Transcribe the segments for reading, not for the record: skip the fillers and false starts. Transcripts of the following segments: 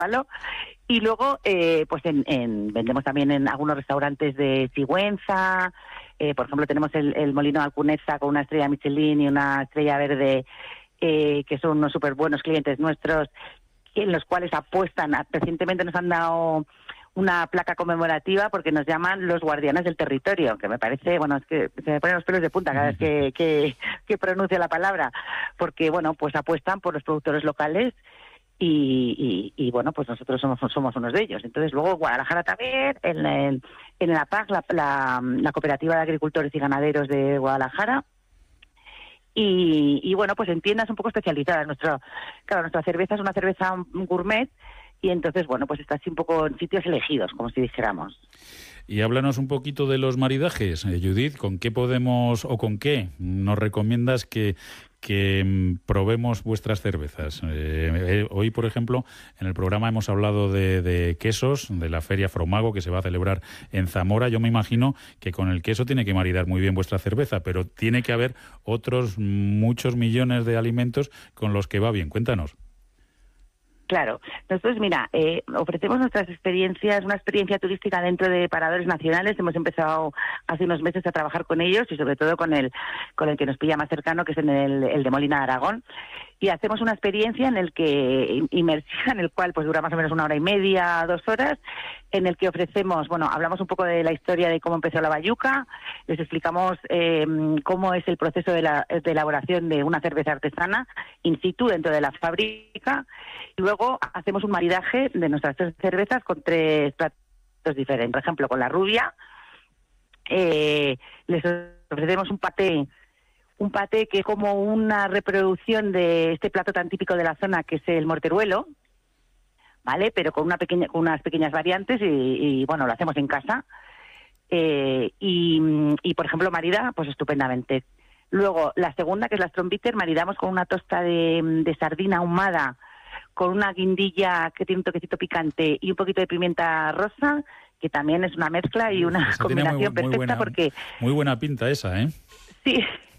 palo. Y luego, pues vendemos también en algunos restaurantes de Sigüenza. Por ejemplo, tenemos el Molino de Alcuneza con una estrella Michelin y una estrella verde, que son unos súper buenos clientes nuestros, en los cuales apuestan. Recientemente nos han dado una placa conmemorativa porque nos llaman los guardianes del territorio, que me parece, bueno, es que se me ponen los pelos de punta cada vez que pronuncio la palabra, porque, bueno, pues apuestan por los productores locales y bueno, pues nosotros somos unos de ellos. Entonces, luego Guadalajara también, en la PAG, la Cooperativa de Agricultores y Ganaderos de Guadalajara. Y bueno, pues en tiendas un poco especializadas. Nuestra cerveza es una cerveza gourmet, y entonces, bueno, pues está así un poco en sitios elegidos, como si dijéramos. Y háblanos un poquito de los maridajes, Judith. ¿Con qué podemos o con qué nos recomiendas que probemos vuestras cervezas? Hoy, por ejemplo, en el programa hemos hablado de quesos, de la Feria Fromago que se va a celebrar en Zamora. Yo me imagino que con el queso tiene que maridar muy bien vuestra cerveza, pero tiene que haber otros muchos millones de alimentos con los que va bien. Cuéntanos. Claro, nosotros, mira, ofrecemos nuestras experiencias, una experiencia turística dentro de paradores nacionales. Hemos empezado hace unos meses a trabajar con ellos y sobre todo con el que nos pilla más cercano, que es en el de Molina de Aragón. Y hacemos una experiencia en el que inmersiva, en el cual pues dura más o menos 1 hora y media, 2 horas, en el que ofrecemos, bueno, hablamos un poco de la historia de cómo empezó la bayuca, les explicamos cómo es el proceso de elaboración de una cerveza artesana in situ dentro de la fábrica, y luego hacemos un maridaje de nuestras 3 cervezas con 3 platos diferentes. Por ejemplo, con la rubia les ofrecemos un paté que es como una reproducción de este plato tan típico de la zona, que es el morteruelo, ¿vale? Pero con unas pequeñas variantes y bueno, lo hacemos en casa. Y por ejemplo, marida, pues estupendamente. Luego, la segunda, que es la Strombitter, maridamos con una tosta de sardina ahumada, con una guindilla que tiene un toquecito picante y un poquito de pimienta rosa, que también es una mezcla y una combinación perfecta, porque... Muy buena pinta esa, ¿eh? Sí,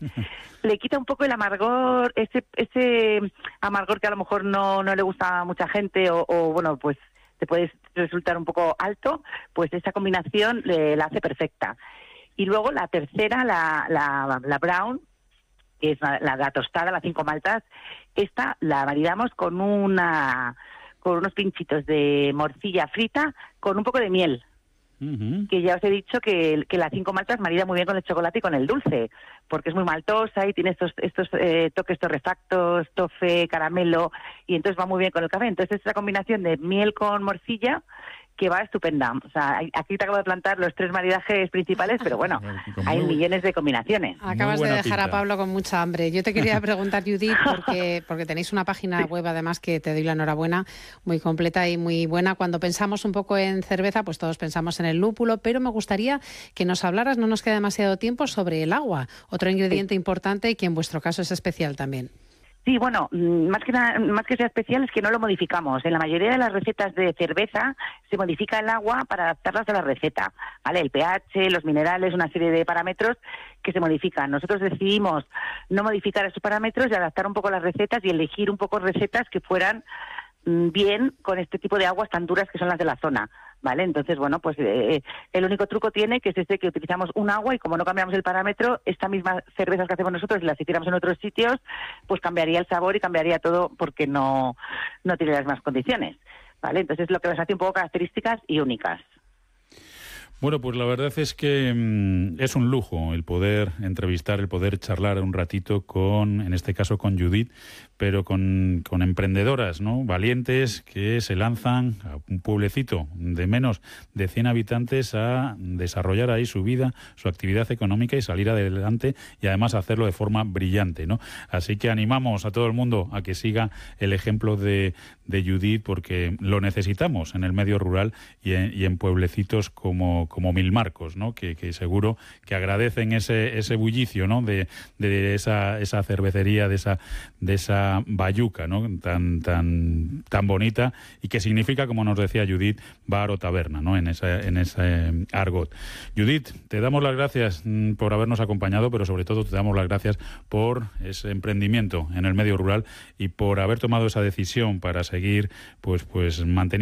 le quita un poco el amargor, ese amargor que a lo mejor no le gusta a mucha gente o bueno, pues te puede resultar un poco alto, pues esa combinación la hace perfecta. Y luego la tercera, la brown, que es la tostada, las 5 maltas, esta la maridamos con unos pinchitos de morcilla frita con un poco de miel. Que ya os he dicho que las 5 maltas marida muy bien con el chocolate y con el dulce, porque es muy maltosa y tiene estos toques torrefactos, tofe, caramelo, y entonces va muy bien con el café. Entonces es esa combinación de miel con morcilla que va estupenda. O sea, aquí te acabo de plantar los 3 maridajes principales, pero bueno, hay millones de combinaciones. Acabas de dejar a Pablo con mucha hambre. Yo te quería preguntar, Judith, porque tenéis una página web, además, que te doy la enhorabuena, muy completa y muy buena. Cuando pensamos un poco en cerveza, pues todos pensamos en el lúpulo, pero me gustaría que nos hablaras, no nos queda demasiado tiempo, sobre el agua, otro ingrediente importante y que en vuestro caso es especial también. Sí, bueno, más que sea especial es que no lo modificamos. En la mayoría de las recetas de cerveza se modifica el agua para adaptarlas a la receta, ¿vale? El pH, los minerales, una serie de parámetros que se modifican. Nosotros decidimos no modificar esos parámetros y adaptar un poco las recetas y elegir un poco recetas que fueran bien con este tipo de aguas tan duras que son las de la zona, ¿vale? Entonces, bueno, pues el único truco tiene que es que utilizamos un agua y como no cambiamos el parámetro, estas mismas cervezas que hacemos nosotros, si las hiciéramos en otros sitios, pues cambiaría el sabor y cambiaría todo porque no tiene las mismas condiciones, ¿vale? Entonces, lo que las hace un poco características y únicas. Bueno, pues la verdad es que es un lujo el poder entrevistar, el poder charlar un ratito en este caso con Judith, pero con emprendedoras, ¿no? Valientes, que se lanzan a un pueblecito de menos de 100 habitantes a desarrollar ahí su vida, su actividad económica y salir adelante, y además hacerlo de forma brillante, ¿no? Así que animamos a todo el mundo a que siga el ejemplo de Judith, porque lo necesitamos en el medio rural y en pueblecitos como Milmarcos, ¿no? Que seguro que agradecen ese bullicio, ¿no? de esa cervecería, de esa esa bayuca, ¿no? tan bonita, y que significa, como nos decía Judit, bar o taberna, ¿no? en ese argot. Judit, te damos las gracias por habernos acompañado, pero sobre todo te damos las gracias por ese emprendimiento en el medio rural y por haber tomado esa decisión para seguir pues manteniendo